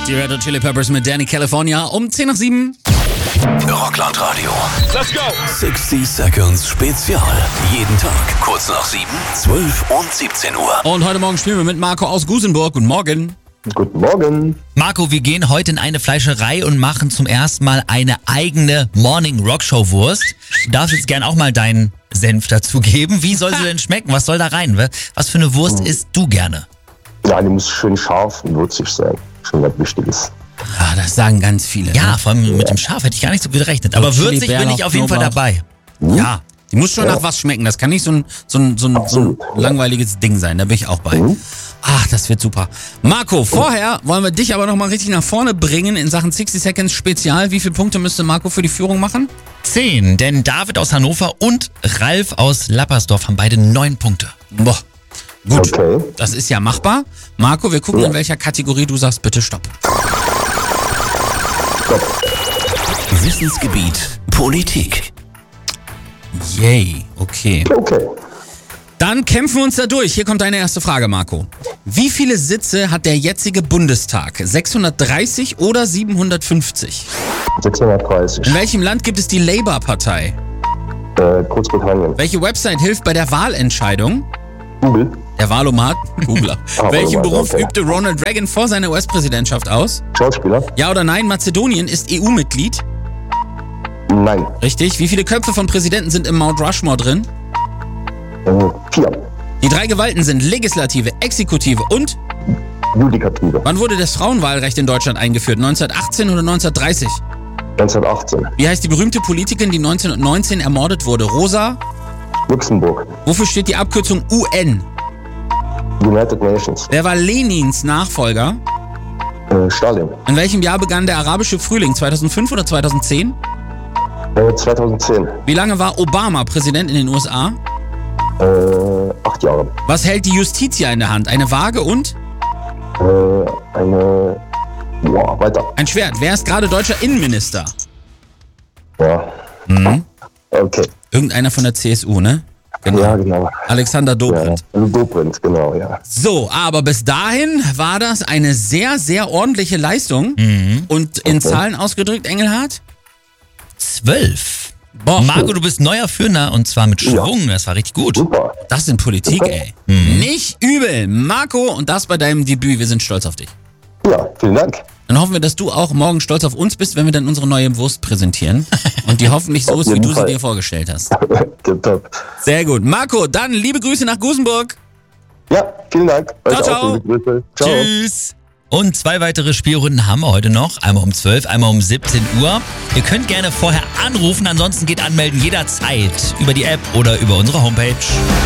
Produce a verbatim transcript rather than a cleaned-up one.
Die Red Hot Chili Peppers mit Danny California um zehn nach sieben. Rockland Radio. Let's go! sechzig Seconds Spezial. Jeden Tag kurz nach sieben, zwölf und siebzehn Uhr. Und heute Morgen spielen wir mit Marco aus Gusenburg. Guten Morgen. Guten Morgen. Marco, wir gehen heute in eine Fleischerei und machen zum ersten Mal eine eigene Morning Rockshow Wurst. Du darfst jetzt gern auch mal deinen Senf dazu geben. Wie soll sie denn schmecken? Was soll da rein? Was für eine Wurst isst du gerne? Ja, die muss schön scharf und würzig sein. Schon was Wichtiges. Ja, das sagen ganz viele. Ja, ne? vor allem mit dem Schaf hätte ich gar nicht so gerechnet. Aber Chili, würzig bin Bärlauch, ich auf jeden Fall Knoblauch. dabei. Ja, die muss schon Ja. nach was schmecken. Das kann nicht so ein, so ein, so ein, so ein Absolut. langweiliges Ding sein. Da bin ich auch bei. Mhm. Ach, das wird super. Marco, vorher wollen wir dich aber nochmal richtig nach vorne bringen in Sachen sechzig Seconds Spezial. Wie viele Punkte müsste Marco für die Führung machen? Zehn, denn David aus Hannover und Ralf aus Lappersdorf haben beide neun Punkte. Boah. Gut, Okay. das ist ja machbar. Marco, wir gucken, Ja. in welcher Kategorie du sagst, bitte stopp. Wissensgebiet Politik. Yay, okay. Okay. Dann kämpfen wir uns da durch. Hier kommt deine erste Frage, Marco. Wie viele Sitze hat der jetzige Bundestag? sechshundertdreißig oder siebenhundertfünfzig? sechshundertdreißig. In welchem Land gibt es die Labour-Partei? Äh, Großbritannien. Welche Website hilft bei der Wahlentscheidung? Google. Der Wahlomat? Googler. Ah, Welchen Wahlomat, Beruf okay. übte Ronald Reagan vor seiner U S-Präsidentschaft aus? Schauspieler. Ja oder nein, Mazedonien ist E U-Mitglied? Nein. Richtig. Wie viele Köpfe von Präsidenten sind im Mount Rushmore drin? Äh, vier. Die drei Gewalten sind Legislative, Exekutive und... Judikative. Wann wurde das Frauenwahlrecht in Deutschland eingeführt? neunzehnhundertachtzehn oder neunzehnhundertdreißig? neunzehnhundertachtzehn. Wie heißt die berühmte Politikerin, die neunzehnhundertneunzehn ermordet wurde? Rosa? Luxemburg. Wofür steht die Abkürzung U N? United Nations. Wer war Lenins Nachfolger? Äh, Stalin. In welchem Jahr begann der arabische Frühling? zweitausendfünf oder zweitausendzehn? Äh, zweitausendzehn. Wie lange war Obama Präsident in den U S A? Äh, acht Jahre. Was hält die Justitia in der Hand? Eine Waage und Äh, eine... Boah, weiter. ein Schwert. Wer ist gerade deutscher Innenminister? Ja. Mhm. Okay. Irgendeiner von der C S U, ne? Genau. Ja, genau. Alexander Ja. Dobrindt. Dobrindt, genau, ja. So, aber bis dahin war das eine sehr, sehr ordentliche Leistung. Und in Okay. Zahlen ausgedrückt, Engelhardt? Zwölf. Boah, Marco, du bist neuer Führender und zwar mit Schwung. Das war richtig gut. Super. das sind Politik, Super. ey. Nicht übel. Marco, und das bei deinem Debüt. Wir sind stolz auf dich. Ja, vielen Dank. Dann hoffen wir, dass du auch morgen stolz auf uns bist, wenn wir dann unsere neue Wurst präsentieren. Und die hoffentlich so Auf ist, wie jeden du sie Fall. dir vorgestellt hast. Top. Sehr gut. Marco, dann liebe Grüße nach Gusenburg. Ja, vielen Dank. Euch Ciao, auch ciao. liebe Grüße. Ciao. Tschüss. Und zwei weitere Spielrunden haben wir heute noch. Einmal um zwölf, einmal um siebzehn Uhr. Ihr könnt gerne vorher anrufen, ansonsten geht anmelden jederzeit über die App oder über unsere Homepage.